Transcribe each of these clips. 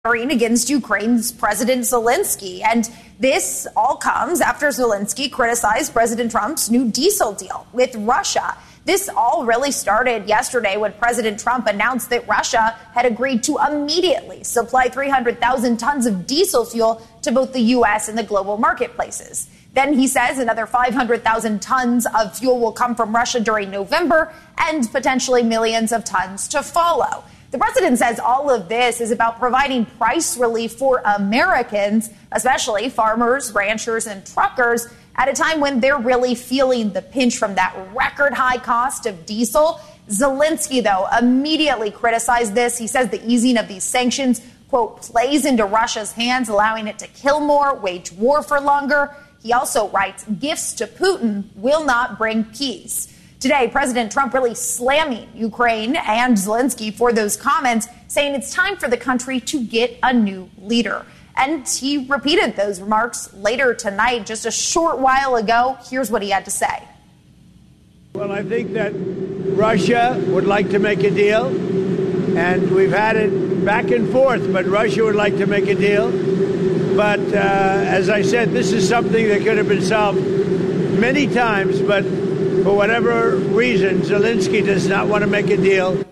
against Ukraine's President Zelensky. And this all comes after Zelensky criticized President Trump's new diesel deal with Russia. This all really started yesterday when President Trump announced that Russia had agreed to immediately supply 300,000 tons of diesel fuel to both the U.S. and the global marketplaces. Then he says another 500,000 tons of fuel will come from Russia during November and potentially millions of tons to follow. The president says all of this is about providing price relief for Americans, especially farmers, ranchers, and truckers, at a time when they're really feeling the pinch from that record high cost of diesel. Zelensky, though, immediately criticized this. He says the easing of these sanctions, quote, plays into Russia's hands, allowing it to kill more, wage war for longer. He also writes, gifts to Putin will not bring peace. Today, President Trump really slamming Ukraine and Zelensky for those comments, saying it's time for the country to get a new leader. And he repeated those remarks later tonight, just a short while ago. Here's what he had to say. Well, I think that Russia would like to make a deal, and we've had it back and forth, but Russia would like to make a deal. But as I said, this is something that could have been solved many times, but for whatever reason, Zelensky does not want to make a deal.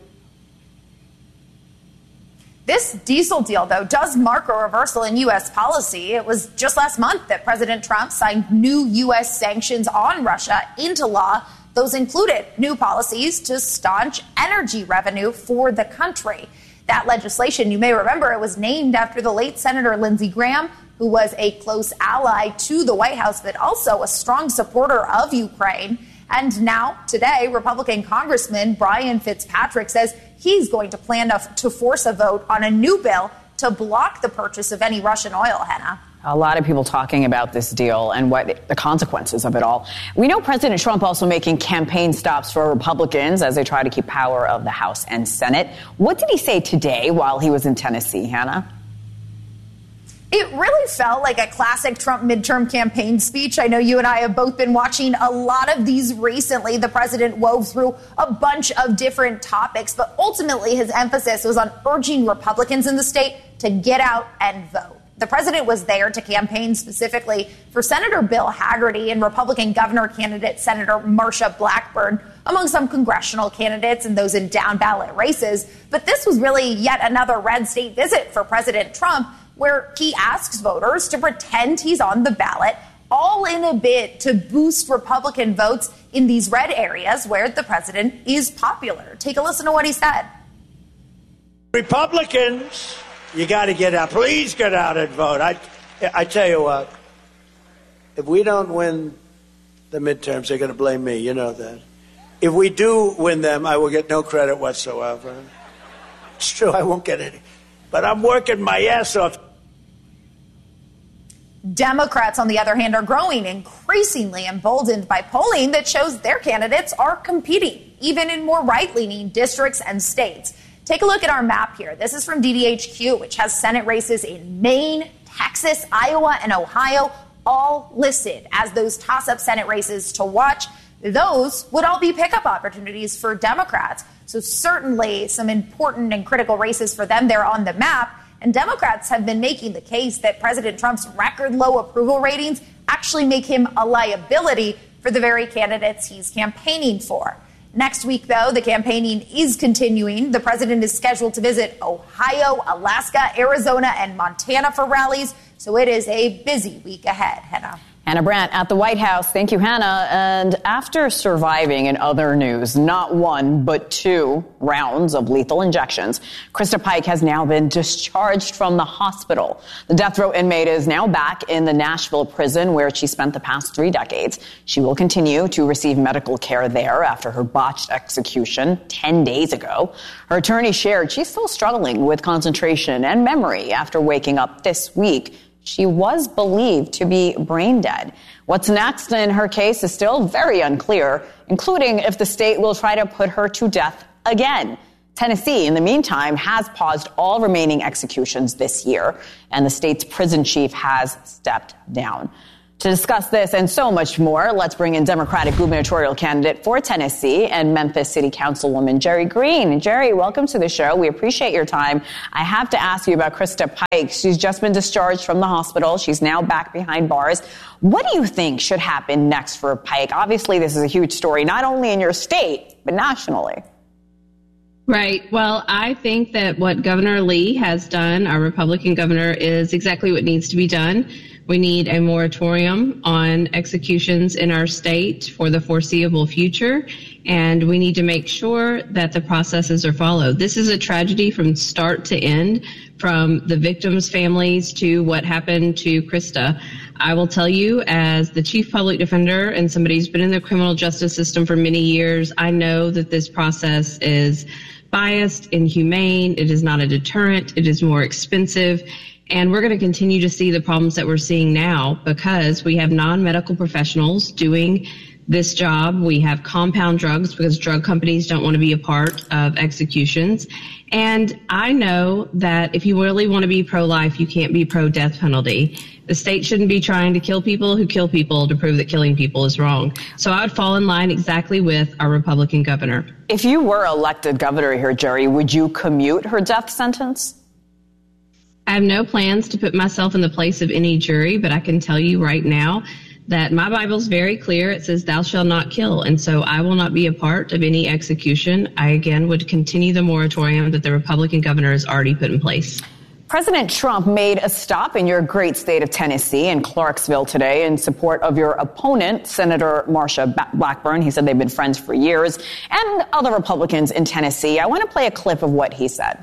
This diesel deal, though, does mark a reversal in U.S. policy. It was just last month that President Trump signed new U.S. sanctions on Russia into law. Those included new policies to staunch energy revenue for the country. That legislation, you may remember, it was named after the late Senator Lindsey Graham, who was a close ally to the White House, but also a strong supporter of Ukraine. And now, today, Republican Congressman Brian Fitzpatrick says he's going to plan to force a vote on a new bill to block the purchase of any Russian oil, Hannah. A lot of people talking about this deal and what the consequences of it all. We know President Trump also making campaign stops for Republicans as they try to keep power of the House and Senate. What did he say today while he was in Tennessee, Hannah? It really felt like a classic Trump midterm campaign speech. I know you and I have both been watching a lot of these recently. The president wove through a bunch of different topics, but ultimately his emphasis was on urging Republicans in the state to get out and vote. The president was there to campaign specifically for Senator Bill Hagerty and Republican governor candidate Senator Marsha Blackburn, among some congressional candidates and those in down-ballot races. But this was really yet another red state visit for President Trump, where he asks voters to pretend he's on the ballot, all in a bid to boost Republican votes in these red areas where the president is popular. Take a listen to what he said. Republicans, you got to get out. Please get out and vote. I tell you what, if we don't win the midterms, they're going to blame me. You know that. If we do win them, I will get no credit whatsoever. It's true, I won't get any. But I'm working my ass off. Democrats, on the other hand, are growing increasingly emboldened by polling that shows their candidates are competing, even in more right-leaning districts and states. Take a look at our map here. This is from DDHQ, which has Senate races in Maine, Texas, Iowa, and Ohio, all listed as those toss-up Senate races to watch. Those would all be pickup opportunities for Democrats. So certainly some important and critical races for them there on the map. And Democrats have been making the case that President Trump's record low approval ratings actually make him a liability for the very candidates he's campaigning for. Next week, though, the campaigning is continuing. The president is scheduled to visit Ohio, Alaska, Arizona, and Montana for rallies. So it is a busy week ahead, Hannah. Hannah Brandt at the White House. Thank you, Hannah. And after surviving, in other news, not one, but 2 rounds of lethal injections, Krista Pike has now been discharged from the hospital. The death row inmate is now back in the Nashville prison where she spent the past 3 decades. She will continue to receive medical care there after her botched execution 10 days ago. Her attorney shared she's still struggling with concentration and memory after waking up this week. She was believed to be brain dead. What's next in her case is still very unclear, including if the state will try to put her to death again. Tennessee, in the meantime, has paused all remaining executions this year, and the state's prison chief has stepped down. To discuss this and so much more, let's bring in Democratic gubernatorial candidate for Tennessee and Memphis City Councilwoman Jerry Green. Jerry, welcome to the show. We appreciate your time. I have to ask you about Krista Pike. She's just been discharged from the hospital. She's now back behind bars. What do you think should happen next for Pike? Obviously, this is a huge story, not only in your state, but nationally. Right. Well, I think that what Governor Lee has done, our Republican governor, is exactly what needs to be done. We need a moratorium on executions in our state for the foreseeable future, and we need to make sure that the processes are followed. This is a tragedy from start to end, from the victims' families to what happened to Krista. I will tell you, as the chief public defender and somebody who's been in the criminal justice system for many years, I know that this process is biased, inhumane. It is not a deterrent. It is more expensive. And we're going to continue to see the problems that we're seeing now because we have non-medical professionals doing this job. We have compound drugs because drug companies don't want to be a part of executions. And I know that if you really want to be pro-life, you can't be pro-death penalty. The state shouldn't be trying to kill people who kill people to prove that killing people is wrong. So I would fall in line exactly with our Republican governor. If you were elected governor here, Jerry, would you commute her death sentence? I have no plans to put myself in the place of any jury, but I can tell you right now that my Bible's very clear. It says, thou shalt not kill. And so I will not be a part of any execution. I, again, would continue the moratorium that the Republican governor has already put in place. President Trump made a stop in your great state of Tennessee in Clarksville today in support of your opponent, Senator Marsha Blackburn. He said they've been friends for years, and other Republicans in Tennessee. I want to play a clip of what he said.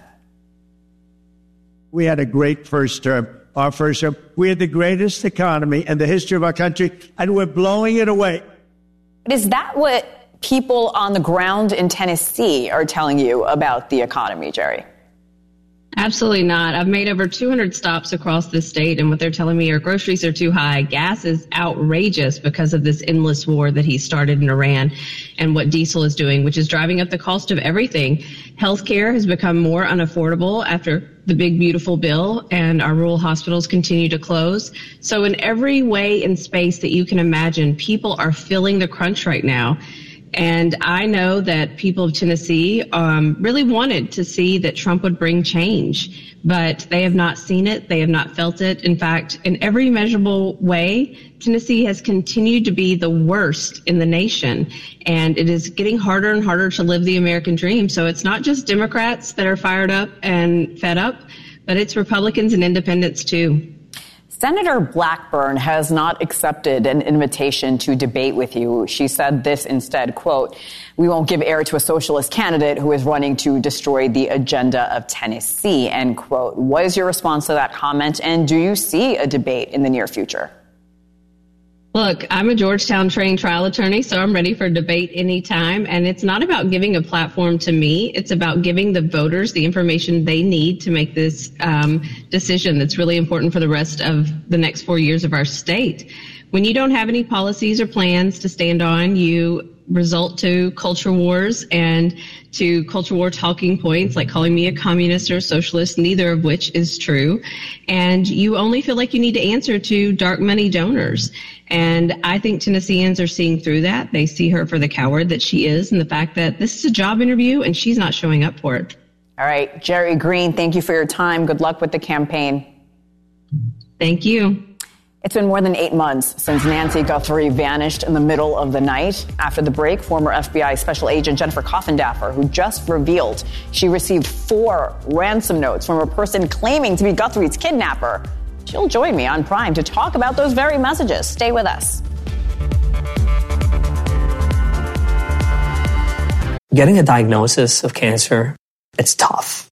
We had a great first term, our first term. We had the greatest economy in the history of our country, and we're blowing it away. Is that what people on the ground in Tennessee are telling you about the economy, Jerry? Absolutely not. I've made over 200 stops across the state, and what they're telling me are groceries are too high. Gas is outrageous because of this endless war that he started in Iran and what diesel is doing, which is driving up the cost of everything. Healthcare has become more unaffordable after the big, beautiful bill, and our rural hospitals continue to close. So in every way and space that you can imagine, people are feeling the crunch right now. And I know that people of Tennessee really wanted to see that Trump would bring change, but they have not seen it. They have not felt it. In fact, in every measurable way, Tennessee has continued to be the worst in the nation. And it is getting harder and harder to live the American dream. So it's not just Democrats that are fired up and fed up, but it's Republicans and independents too. Senator Blackburn has not accepted an invitation to debate with you. She said this instead, quote, "We won't give air to a socialist candidate who is running to destroy the agenda of Tennessee," end quote. What is your response to that comment? And do you see a debate in the near future? Look, I'm a Georgetown trained trial attorney, so I'm ready for debate anytime. And it's not about giving a platform to me. It's about giving the voters the information they need to make this decision that's really important for the rest of the next 4 years of our state. When you don't have any policies or plans to stand on, you result to culture wars and to culture war talking points like calling me a communist or a socialist, neither of which is true. And you only feel like you need to answer to dark money donors. And I think Tennesseans are seeing through that. They see her for the coward that she is and the fact that this is a job interview and she's not showing up for it. All right. Jerry Green, thank you for your time. Good luck with the campaign. Thank you. It's been more than 8 months since Nancy Guthrie vanished in the middle of the night. After the break, former FBI Special Agent Jennifer Coffindaffer, who just revealed she received 4 ransom notes from a person claiming to be Guthrie's kidnapper. She'll join me on Prime to talk about those very messages. Stay with us. Getting a diagnosis of cancer, it's tough.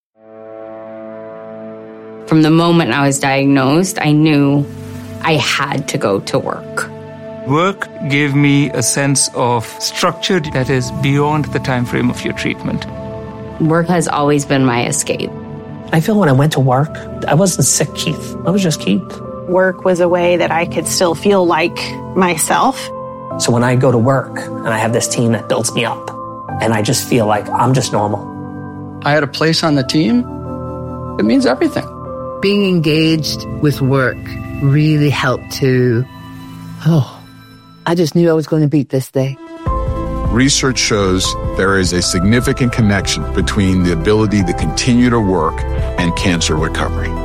From the moment I was diagnosed, I knew I had to go to work. Work gave me a sense of structure that is beyond the time frame of your treatment. Work has always been my escape. I feel when I went to work, I wasn't sick, Keith. I was just Keith. Work was a way that I could still feel like myself. So when I go to work and I have this team that builds me up, and I just feel like I'm just normal. I had a place on the team. It means everything. Being engaged with work really helped to Oh, I just knew I was going to beat this day. Research shows there is a significant connection between the ability to continue to work and cancer recovery.